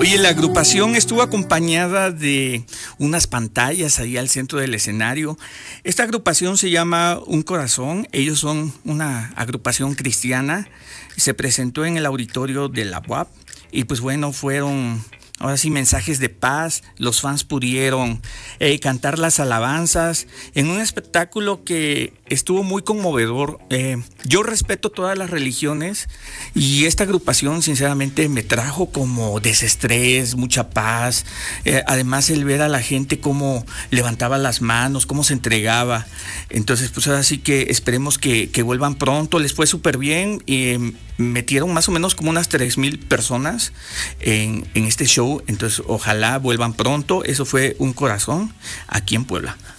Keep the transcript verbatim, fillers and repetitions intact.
Oye, la agrupación estuvo acompañada de unas pantallas ahí al centro del escenario. Esta agrupación se llama Un Corazón. Ellos son una agrupación cristiana. Se presentó en el auditorio de la U A P y pues bueno, fueron... ahora sí, mensajes de paz. Los fans pudieron eh, cantar las alabanzas en un espectáculo que estuvo muy conmovedor. Eh, yo respeto todas las religiones y esta agrupación sinceramente me trajo como desestrés, mucha paz. Eh, además el ver a la gente cómo levantaba las manos, cómo se entregaba. Entonces pues ahora sí que esperemos que, que vuelvan pronto. Les fue súper bien. Eh, metieron más o menos como unas tres mil personas en, en este show. Entonces ojalá vuelvan pronto. Eso fue Un Corazón aquí en Puebla.